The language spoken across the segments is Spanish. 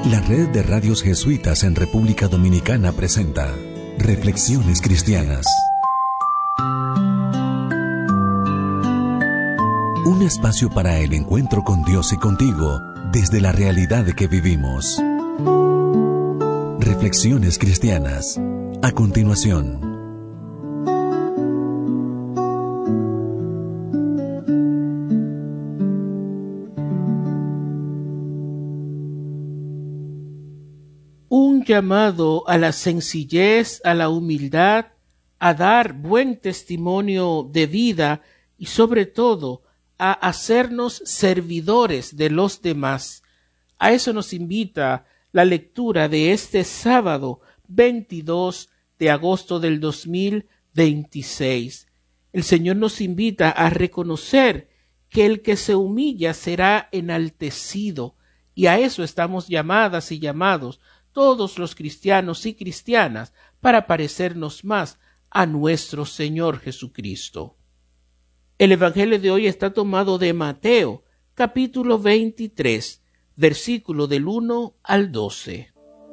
La Red de Radios Jesuitas en República Dominicana presenta Reflexiones Cristianas. Un espacio para el encuentro con Dios y contigo desde la realidad que vivimos. Reflexiones Cristianas. A continuación. Un llamado a la sencillez, a la humildad, a dar buen testimonio de vida y sobre todo a hacernos servidores de los demás. A eso nos invita la lectura de este sábado 22 de agosto del 2026. El Señor nos invita a reconocer que el que se humilla será enaltecido, y a eso estamos llamadas y llamados todos los cristianos y cristianas para parecernos más a nuestro Señor Jesucristo. El Evangelio de hoy está tomado de Mateo, capítulo 23, versículo del 1 al 12.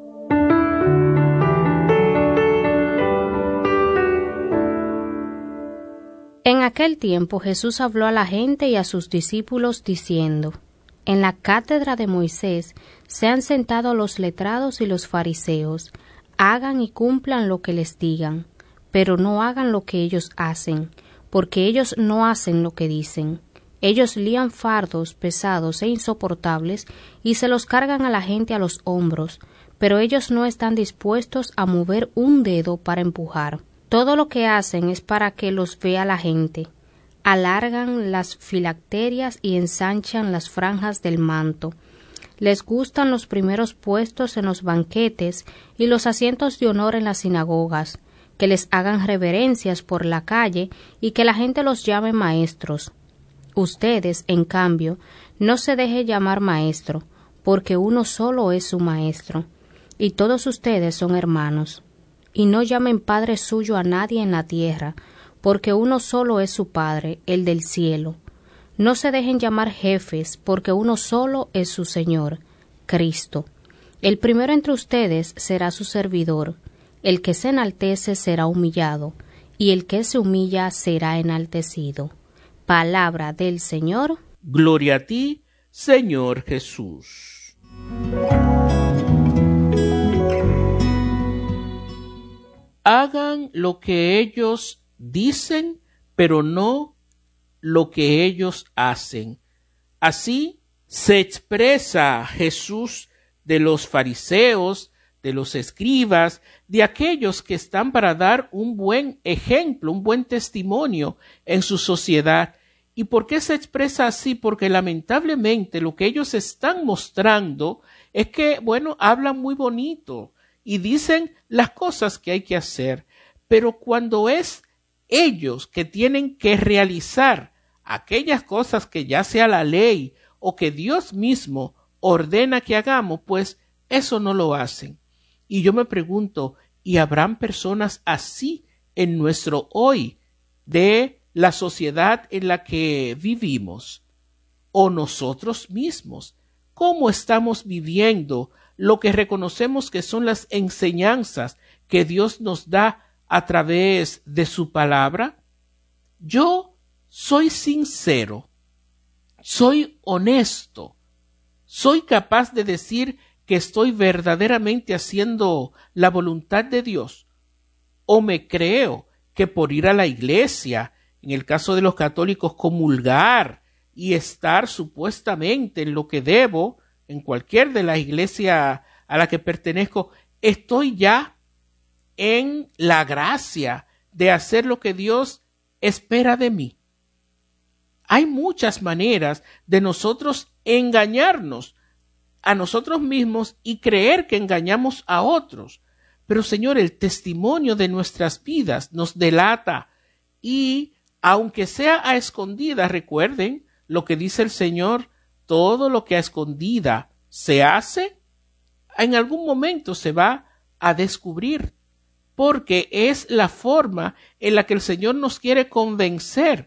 En aquel tiempo Jesús habló a la gente y a sus discípulos diciendo: En la cátedra de Moisés se han sentado los letrados y los fariseos. Hagan y cumplan lo que les digan, pero no hagan lo que ellos hacen, porque ellos no hacen lo que dicen. Ellos lían fardos pesados e insoportables y se los cargan a la gente a los hombros, pero ellos no están dispuestos a mover un dedo para empujar. Todo lo que hacen es para que los vea la gente. Alargan las filacterias y ensanchan las franjas del manto. Les gustan los primeros puestos en los banquetes y los asientos de honor en las sinagogas, que les hagan reverencias por la calle y que la gente los llame maestros. Ustedes, en cambio, no se deje llamar maestro, porque uno solo es su maestro, y todos ustedes son hermanos. Y no llamen padre suyo a nadie en la tierra, porque uno solo es su Padre, el del cielo. No se dejen llamar jefes, porque uno solo es su Señor, Cristo. El primero entre ustedes será su servidor. El que se enaltece será humillado, y el que se humilla será enaltecido. Palabra del Señor. Gloria a ti, Señor Jesús. Hagan lo que ellos dicen, pero no lo que ellos hacen. Así se expresa Jesús de los fariseos, de los escribas, de aquellos que están para dar un buen ejemplo, un buen testimonio en su sociedad. ¿Y por qué se expresa así? Porque lamentablemente lo que ellos están mostrando es que, hablan muy bonito y dicen las cosas que hay que hacer, pero cuando es ellos que tienen que realizar aquellas cosas que ya sea la ley o que Dios mismo ordena que hagamos, pues eso no lo hacen. Y yo me pregunto, ¿y habrán personas así en nuestro hoy de la sociedad en la que vivimos? ¿O nosotros mismos? ¿Cómo estamos viviendo lo que reconocemos que son las enseñanzas que Dios nos da a través de su palabra? Yo soy sincero, soy honesto, soy capaz de decir que estoy verdaderamente haciendo la voluntad de Dios, o me creo que por ir a la iglesia, en el caso de los católicos, comulgar y estar supuestamente en lo que debo, en cualquier de las iglesias a la que pertenezco, estoy ya en la gracia de hacer lo que Dios espera de mí. Hay muchas maneras de nosotros engañarnos a nosotros mismos y creer que engañamos a otros. Pero, Señor, el testimonio de nuestras vidas nos delata y, aunque sea a escondidas, recuerden lo que dice el Señor, todo lo que a escondida se hace, en algún momento se va a descubrir, porque es la forma en la que el Señor nos quiere convencer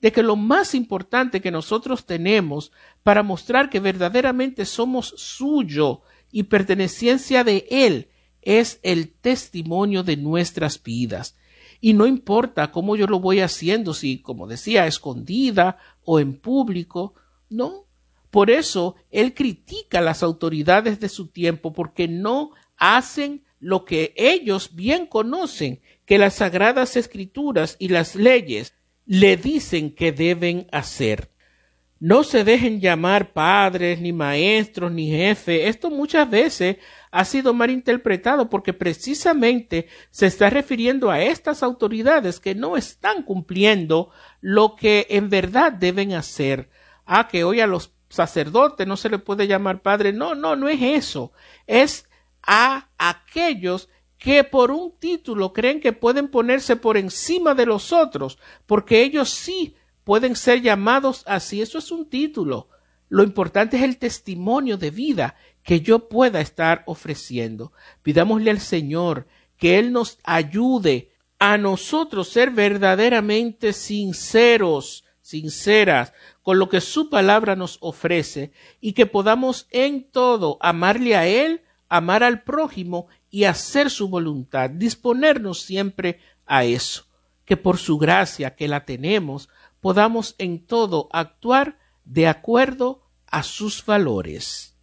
de que lo más importante que nosotros tenemos para mostrar que verdaderamente somos suyo y pertenecencia de Él es el testimonio de nuestras vidas. Y no importa cómo yo lo voy haciendo, si, como decía, escondida o en público, no. Por eso Él critica a las autoridades de su tiempo, porque no hacen lo que ellos bien conocen, que las sagradas escrituras y las leyes le dicen que deben hacer. No se dejen llamar padres, ni maestros, ni jefes. Esto muchas veces ha sido mal interpretado porque precisamente se está refiriendo a estas autoridades que no están cumpliendo lo que en verdad deben hacer. Que hoy a los sacerdotes no se les puede llamar padre. No es eso. Es a aquellos que por un título creen que pueden ponerse por encima de los otros, porque ellos sí pueden ser llamados así. Eso es un título. Lo importante es el testimonio de vida que yo pueda estar ofreciendo. Pidámosle al Señor que Él nos ayude a nosotros ser verdaderamente sinceras con lo que su palabra nos ofrece y que podamos en todo amarle a Él, amar al prójimo y hacer su voluntad, disponernos siempre a eso, que por su gracia que la tenemos, podamos en todo actuar de acuerdo a sus valores.